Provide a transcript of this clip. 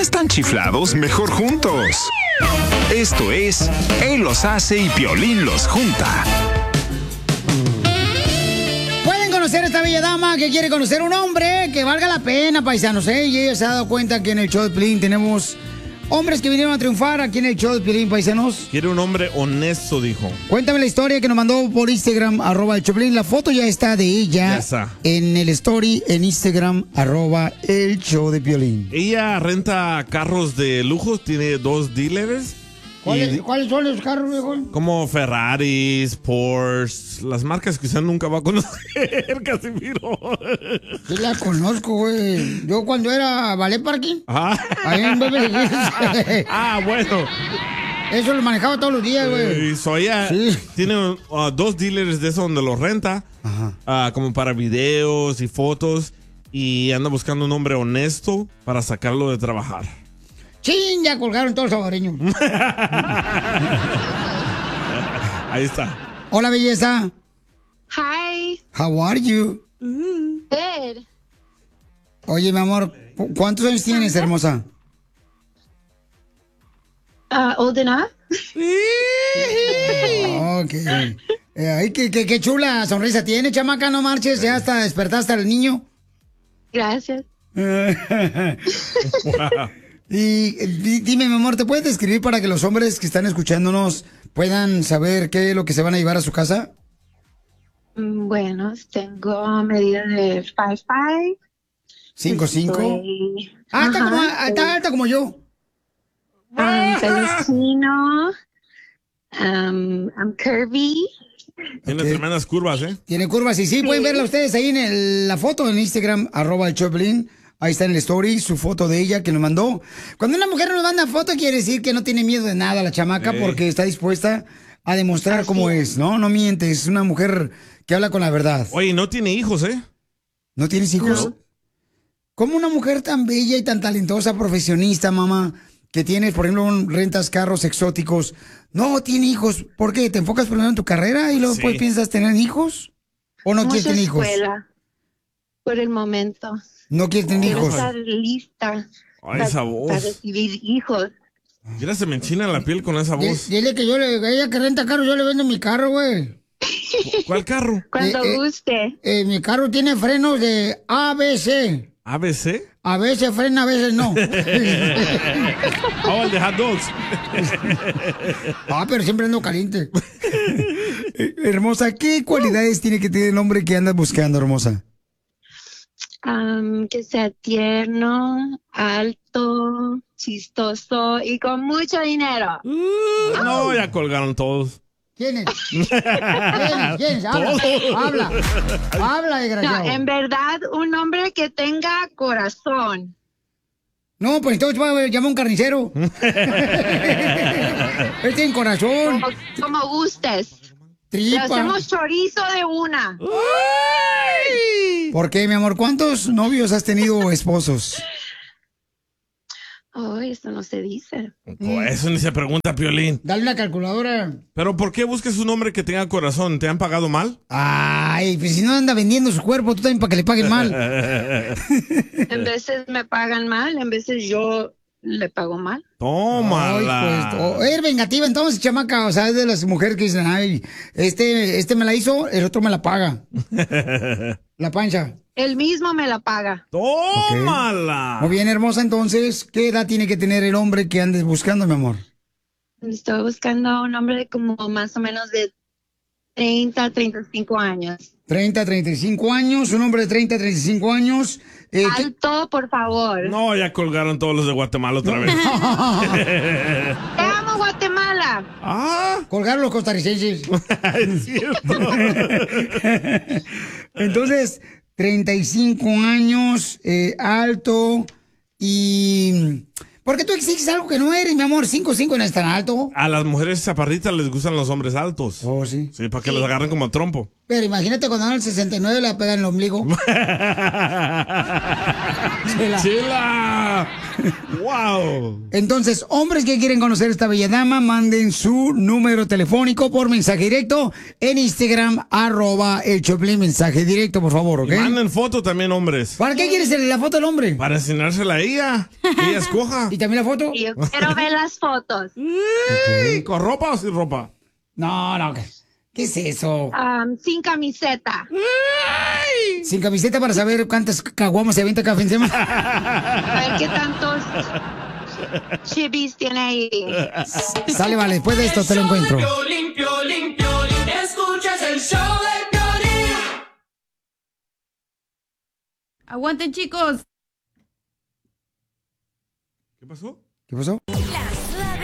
ya están chiflados, mejor juntos. Esto es Él los hace y Piolín los junta. Pueden conocer a esta bella dama que quiere conocer un hombre que valga la pena, paisanos, ¿eh? Y ella se ha dado cuenta que en el show de Piolín tenemos hombres que vinieron a triunfar aquí en el show de Piolín, paisanos. Quiere un hombre honesto, dijo. Cuéntame la historia que nos mandó por Instagram, @el Choplin. La foto ya está de ella. Ya está. En el story, en Instagram, @el show de Piolín. Ella renta carros de lujo, tiene 2 dealers. ¿Cuáles son los carros, viejo? Como Ferraris, Porsche, las marcas que usted nunca va a conocer, Casimiro. Sí la conozco, güey. Yo cuando era ballet parking, ahí en Beverly Hills. Bueno. Eso lo manejaba todos los días, güey. Ella tiene 2 dealers de eso donde los renta, como para videos y fotos, y anda buscando un hombre honesto para sacarlo de trabajar. ¡Chin! Ya colgaron todos los salvadoreños. Ahí está. Hola, belleza. Hi. How are you? Good. Oye, mi amor, ¿cuántos años tienes, hermosa? Old enough. Ok. Ay, qué chula sonrisa tiene, chamaca, no marches. Ya hasta despertaste al niño. Gracias. Y dime, mi amor, ¿te puedes describir para que los hombres que están escuchándonos puedan saber qué es lo que se van a llevar a su casa? Bueno, tengo medida de 5'5". 5'5". Está alta como yo. Pelo chino. I'm curvy. Tiene tremendas curvas, ¿eh? Tiene curvas, y sí, pueden verla ustedes ahí en la foto en Instagram, @el Choplin. Ahí está en el story, su foto de ella que nos mandó. Cuando una mujer nos manda foto, quiere decir que no tiene miedo de nada la chamaca, porque está dispuesta a demostrar cómo es, ¿no? No miente, es una mujer que habla con la verdad. Oye, no tiene hijos, ¿eh? ¿No tienes hijos? No. ¿Cómo una mujer tan bella y tan talentosa, profesionista, mamá, que tienes, por ejemplo, rentas carros exóticos, no tiene hijos? ¿Por qué? ¿Te enfocas primero en tu carrera y luego después piensas tener hijos? ¿O no quieres tener hijos? Escuela, por el momento. No quieres tener hijos. Quiero estar lista esa voz. para recibir hijos. Mira, se me enchina la piel con esa voz. Dile que ella que renta carro, yo le vendo mi carro, güey. ¿Cuál carro? Cuando guste. Mi carro tiene frenos de ABC. ¿ABC? A veces frena, a veces no. El de hot dogs. Pero siempre ando caliente. Hermosa, ¿qué cualidades tiene que tener el hombre que andas buscando, hermosa? Que sea tierno, alto, chistoso y con mucho dinero. No, ya colgaron todos. ¿Quién es? ¿Quién? Habla, desgraciado. No, en verdad, un hombre que tenga corazón. No, pues entonces va a llamar a un carnicero. Él tiene corazón. Como gustes. Tripa. Le hacemos chorizo de una. ¿Por qué, mi amor? ¿Cuántos novios has tenido o esposos? Ay, eso no se dice. Eso ni se pregunta, Piolín. Dale una calculadora. ¿Pero por qué buscas un hombre que tenga corazón? ¿Te han pagado mal? Ay, pues si no anda vendiendo su cuerpo, tú también para que le paguen mal. En veces me pagan mal, en veces yo le pago mal. Tómala. Pues, eres vengativa entonces, chamaca. O sea, es de las mujeres que dicen, ay, este me la hizo, el otro me la paga. La pancha. Él mismo me la paga. ¡Tómala! Muy bien, hermosa, entonces, ¿qué edad tiene que tener el hombre que andes buscando, mi amor? Estoy buscando a un hombre como más o menos de 30, 35 años. 30, 35 años, un hombre de 30, 35 años. Alto, por favor. No, ya colgaron todos los de Guatemala otra vez. Te amo, Guatemala. Colgaron los costarricenses. Es cierto. Entonces, 35 años, alto y... ¿Por qué tú exiges algo que no eres, mi amor? 5'5" no es tan alto. A las mujeres chaparritas les gustan los hombres altos. Oh, sí. Sí, para que los agarren como trompo. Pero imagínate cuando dan el 69 le pegan el ombligo. ¡Chela! ¡Wow! Entonces, hombres que quieren conocer a esta bella dama, manden su número telefónico por mensaje directo en Instagram, @el Choplin, mensaje directo, por favor, ¿ok? Y manden foto también, hombres. ¿Para qué quieres la foto del hombre? Para enseñársela a ella. Que ella escoja. ¿Y también la foto? Y yo quiero ver las fotos. ¿Con ropa o sin ropa? No, ¿qué es eso? Sin camiseta. Sin camiseta para saber cuántas caguamas se avienta cada fin de semana. A ver qué tantos chibis tiene ahí. Sale, vale, después de esto te lo encuentro. Piolín, Piolín, Piolín, escuchas el show de Piolín. Aguanten, chicos. ¿Qué pasó? ¿Qué pasó? Las